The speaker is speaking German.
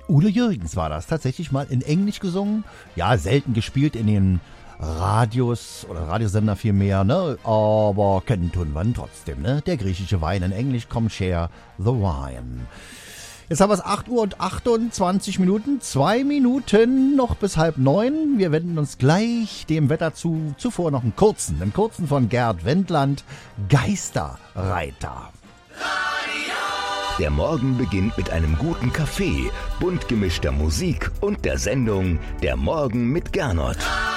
Udo Jürgens war das, tatsächlich mal in Englisch gesungen. Ja, selten gespielt in den Radios oder Radiosender vielmehr, ne? Aber kennen tun wir ihn trotzdem, ne? Der griechische Wein in Englisch, come share the wine. Jetzt haben wir es 8 Uhr und 28 Minuten, 2 Minuten noch bis 8:30. Wir wenden uns gleich dem Wetter zu. Zuvor noch einen kurzen von Gerd Wendland, Geisterreiter. Der Morgen beginnt mit einem guten Kaffee, bunt gemischter Musik und der Sendung Der Morgen mit Gernot.